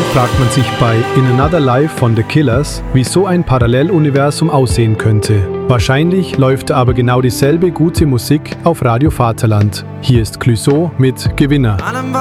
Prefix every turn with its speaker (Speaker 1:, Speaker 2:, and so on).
Speaker 1: fragt man sich bei In Another Life von The Killers, wie so ein Paralleluniversum aussehen könnte. Wahrscheinlich läuft aber genau dieselbe gute Musik auf Radio Vaterland. Hier ist Clouseau mit Gewinner.